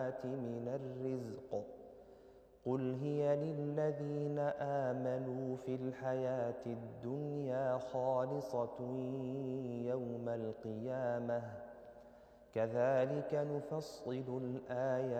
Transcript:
الطيبات من الرزق قل هي للذين آمنوا في الحياة الدنيا خالصة يوم القيامة كذلك نفصل الآيات